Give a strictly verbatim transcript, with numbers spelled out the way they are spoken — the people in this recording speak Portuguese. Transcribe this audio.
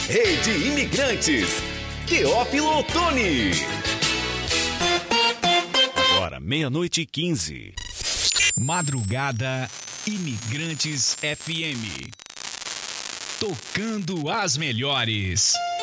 Rede Imigrantes, Teófilo Otoni. Agora, meia-noite e quinze. Madrugada Imigrantes F M. Tocando as melhores.